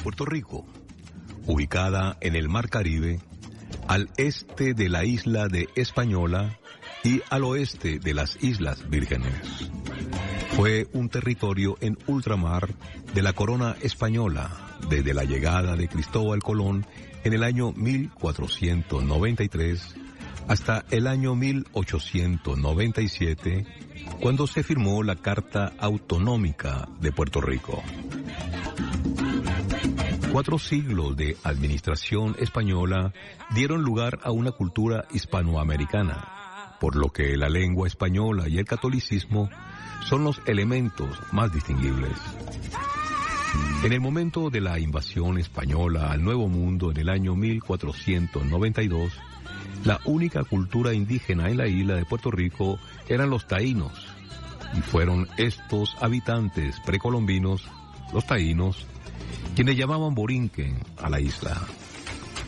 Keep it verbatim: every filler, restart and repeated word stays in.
Puerto Rico, ubicada en el Mar Caribe, al este de la isla de Española y al oeste de las Islas Vírgenes. Fue un territorio en ultramar de la corona española desde la llegada de Cristóbal Colón en el año mil cuatrocientos noventa y tres hasta el año mil ochocientos noventa y siete, cuando se firmó la Carta Autonómica de Puerto Rico. Cuatro siglos de administración española dieron lugar a una cultura hispanoamericana, por lo que la lengua española y el catolicismo son los elementos más distinguibles. En el momento de la invasión española al Nuevo Mundo en el año mil cuatrocientos noventa y dos, la única cultura indígena en la isla de Puerto Rico eran los taínos, y fueron estos habitantes precolombinos, los taínos, quienes llamaban Borinquen a la isla.